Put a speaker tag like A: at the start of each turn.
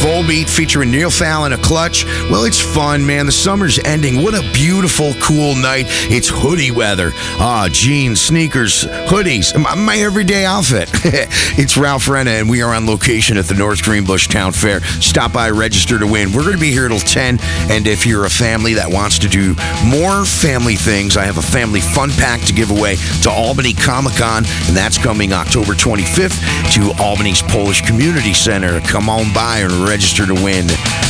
A: Volbeat featuring Neil Fallon, A Clutch. Well, it's fun, man. The summer's ending. What a beautiful, cool night. It's hoodie weather. Jeans, sneakers, hoodies. My everyday outfit. It's Ralph Renna, and we are on location at the North Greenbush Town Fair. Stop by, register to win. We're going to be here till 10, and if you're a family that wants to do more family things, I have a family fun pack to give away to Albany Comic-Con, and that's coming October 25th to Albany's Polish Community Center. Come on by and register to win.